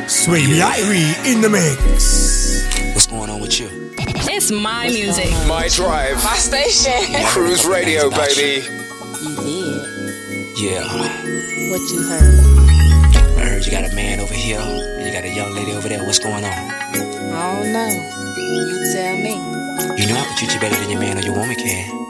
Sway Irie in the mix. What's going on with you? It's my music. My drive. My station. Cruise radio, baby. You did? Yeah. What you heard? I heard you got a man over here, and you got a young lady over there. What's going on? I don't know. You tell me. You know I can treat you better than your man or your woman can.